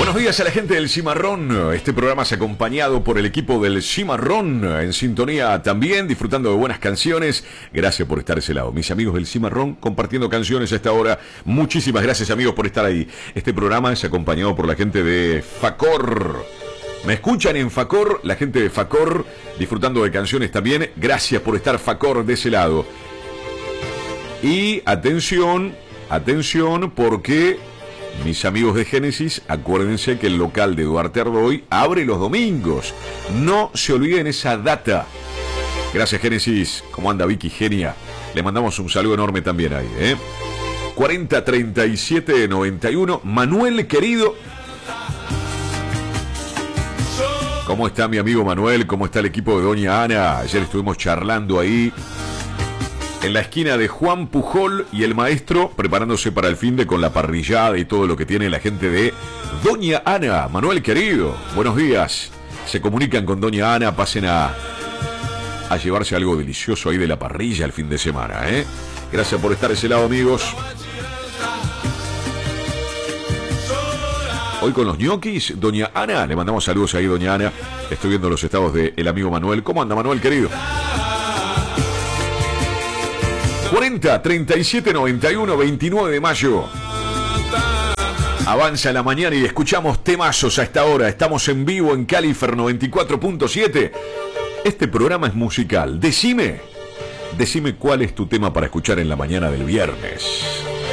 Buenos días a la gente del Cimarrón. Este programa es acompañado por el equipo del Cimarrón, en sintonía también, disfrutando de buenas canciones. Gracias por estar a ese lado. Mis amigos del Cimarrón compartiendo canciones a esta hora. Muchísimas gracias, amigos, por estar ahí. Este programa es acompañado por la gente de Facor. ¿Me escuchan en Facor? La gente de Facor disfrutando de canciones también. Gracias por estar, Facor, de ese lado. Y atención, atención, porque mis amigos de Génesis, acuérdense que el local de Duarte Ardoy abre los domingos. No se olviden esa data. Gracias, Génesis. ¿Cómo anda, Vicky, genia? Le mandamos un saludo enorme también ahí, 40 37 91. Manuel, querido. ¿Cómo está mi amigo Manuel? ¿Cómo está el equipo de Doña Ana? Ayer estuvimos charlando ahí en la esquina de Juan Pujol y el maestro, preparándose para el finde con la parrillada y todo lo que tiene la gente de Doña Ana. Manuel, querido, buenos días. Se comunican con Doña Ana, pasen a llevarse algo delicioso ahí de la parrilla el fin de semana, Gracias por estar a ese lado, amigos. Hoy con los ñoquis, Doña Ana, le mandamos saludos ahí, Doña Ana. Estoy viendo los estados del amigo Manuel. ¿Cómo anda, Manuel, querido? 40 37 91 29 de mayo. Avanza la mañana y escuchamos temazos a esta hora. Estamos en vivo en Califer 94.7. Este programa es musical. Decime cuál es tu tema para escuchar en la mañana del viernes.